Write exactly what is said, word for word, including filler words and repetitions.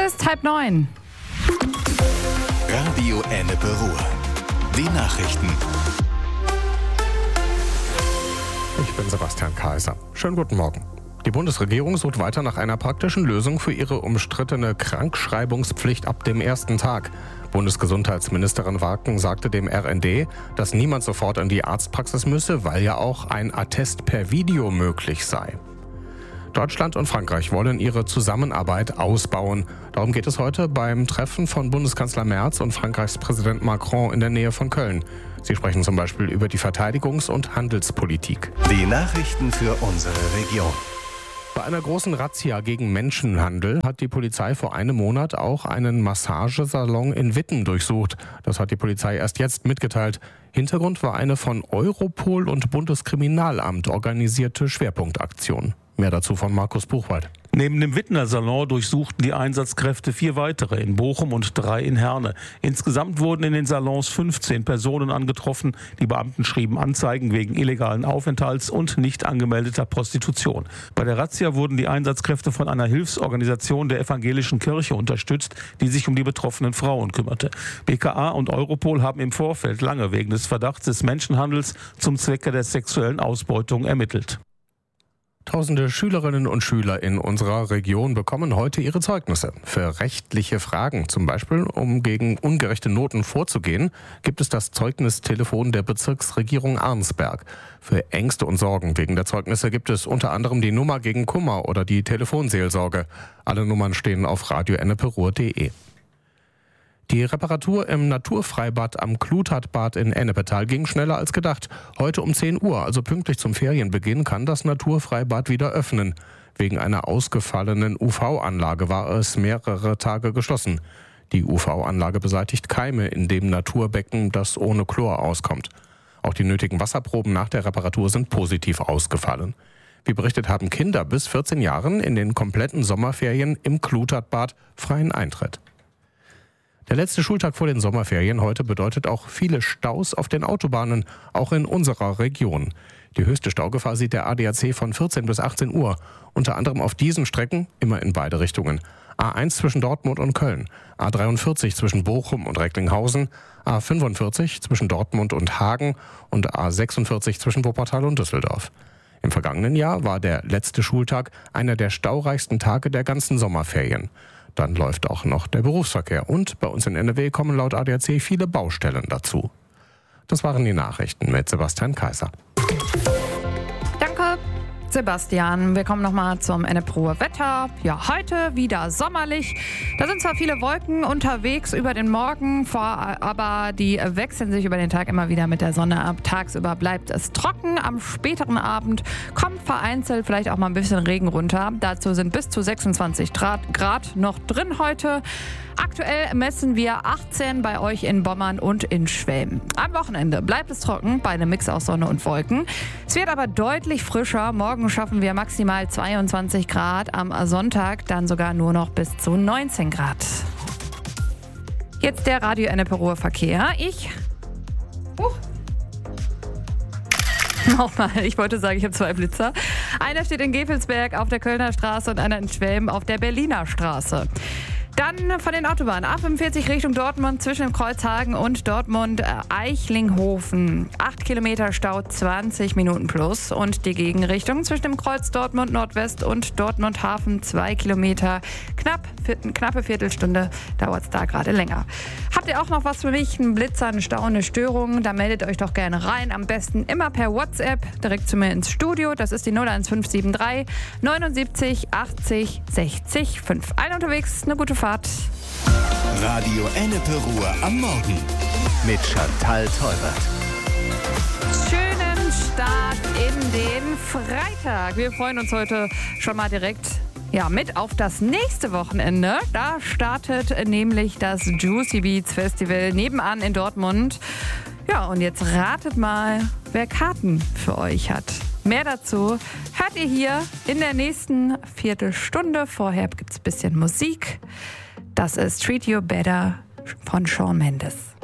ist halb neun. Radio Ennepe Ruhr. Die Nachrichten. Ich bin Sebastian Kaiser. Schönen guten Morgen. Die Bundesregierung sucht weiter nach einer praktischen Lösung für ihre umstrittene Krankschreibungspflicht ab dem ersten Tag. Bundesgesundheitsministerin Warken sagte dem R N D, dass niemand sofort in die Arztpraxis müsse, weil ja auch ein Attest per Video möglich sei. Deutschland und Frankreich wollen ihre Zusammenarbeit ausbauen. Darum geht es heute beim Treffen von Bundeskanzler Merz und Frankreichs Präsident Macron in der Nähe von Köln. Sie sprechen zum Beispiel über die Verteidigungs- und Handelspolitik. Die Nachrichten für unsere Region. Bei einer großen Razzia gegen Menschenhandel hat die Polizei vor einem Monat auch einen Massagesalon in Witten durchsucht. Das hat die Polizei erst jetzt mitgeteilt. Hintergrund war eine von Europol und Bundeskriminalamt organisierte Schwerpunktaktion. Mehr dazu von Markus Buchwald. Neben dem Wittener Salon durchsuchten die Einsatzkräfte vier weitere in Bochum und drei in Herne. Insgesamt wurden in den Salons fünfzehn Personen angetroffen. Die Beamten schrieben Anzeigen wegen illegalen Aufenthalts und nicht angemeldeter Prostitution. Bei der Razzia wurden die Einsatzkräfte von einer Hilfsorganisation der evangelischen Kirche unterstützt, die sich um die betroffenen Frauen kümmerte. B K A und Europol haben im Vorfeld lange wegen des Verdachts des Menschenhandels zum Zwecke der sexuellen Ausbeutung ermittelt. Tausende Schülerinnen und Schüler in unserer Region bekommen heute ihre Zeugnisse. Für rechtliche Fragen, zum Beispiel um gegen ungerechte Noten vorzugehen, gibt es das Zeugnistelefon der Bezirksregierung Arnsberg. Für Ängste und Sorgen wegen der Zeugnisse gibt es unter anderem die Nummer gegen Kummer oder die Telefonseelsorge. Alle Nummern stehen auf radio ennepe ruhr punkt de. Die Reparatur im Naturfreibad am Kluthatbad in Ennepetal ging schneller als gedacht. Heute um zehn Uhr, also pünktlich zum Ferienbeginn, kann das Naturfreibad wieder öffnen. Wegen einer ausgefallenen U V-Anlage war es mehrere Tage geschlossen. Die U V-Anlage beseitigt Keime in dem Naturbecken, das ohne Chlor auskommt. Auch die nötigen Wasserproben nach der Reparatur sind positiv ausgefallen. Wie berichtet, haben Kinder bis vierzehn Jahren in den kompletten Sommerferien im Kluthatbad freien Eintritt. Der letzte Schultag vor den Sommerferien heute bedeutet auch viele Staus auf den Autobahnen, auch in unserer Region. Die höchste Staugefahr sieht der A D A C von vierzehn bis achtzehn Uhr. Unter anderem auf diesen Strecken immer in beide Richtungen. A eins zwischen Dortmund und Köln, A dreiundvierzig zwischen Bochum und Recklinghausen, A fünfundvierzig zwischen Dortmund und Hagen und A sechsundvierzig zwischen Wuppertal und Düsseldorf. Im vergangenen Jahr war der letzte Schultag einer der staureichsten Tage der ganzen Sommerferien. Dann läuft auch noch der Berufsverkehr und bei uns in N R W kommen laut A D A C viele Baustellen dazu. Das waren die Nachrichten mit Sebastian Kaiser. Danke, Sebastian. Wir kommen nochmal zum Ennepe Ruhr Wetter. Ja, heute wieder sommerlich. Da sind zwar viele Wolken unterwegs über den Morgen, aber die wechseln sich über den Tag immer wieder mit der Sonne ab. Tagsüber bleibt es trocken. Am späteren Abend kommt vereinzelt vielleicht auch mal ein bisschen Regen runter. Dazu sind bis zu sechsundzwanzig Grad noch drin heute. Aktuell messen wir achtzehn bei euch in Bommern und in Schwelm. Am Wochenende bleibt es trocken bei einem Mix aus Sonne und Wolken. Es wird aber deutlich frischer. Morgen schaffen wir maximal zweiundzwanzig Grad. Am Sonntag dann sogar nur noch bis zu neunzehn Grad. Jetzt der Radio Ennepe Ruhr Verkehr. Ich... Huch. Nochmal, ich wollte sagen, ich habe zwei Blitzer. Einer steht in Gevelsberg auf der Kölner Straße und einer in Schwelm auf der Berliner Straße. Dann von den Autobahnen A fünfundvierzig Richtung Dortmund zwischen Kreuzhagen und Dortmund-Eichlinghofen. acht Kilometer Stau, zwanzig Minuten plus. Und die Gegenrichtung zwischen dem Kreuz Dortmund Nordwest und Dortmund Hafen, zwei Kilometer. Knapp, eine knappe Viertelstunde dauert es da gerade länger. Habt ihr auch noch was für mich? Ein Blitzer, eine Stau, eine Störung? Dann meldet euch doch gerne rein. Am besten immer per WhatsApp direkt zu mir ins Studio. Das ist die null eins fünf sieben drei neunundsiebzig achtzig sechzig fünf. Allen unterwegs, eine gute Fahrt. Radio Ennepe Ruhr am Morgen mit Chantal Teubert. Schönen Start in den Freitag. Wir freuen uns heute schon mal direkt ja, mit auf das nächste Wochenende. Da startet nämlich das Juicy Beats Festival nebenan in Dortmund. Ja, und jetzt ratet mal, wer Karten für euch hat. Mehr dazu hört ihr hier in der nächsten Viertelstunde. Vorher gibt es ein bisschen Musik. Das ist Treat You Better von Shawn Mendes.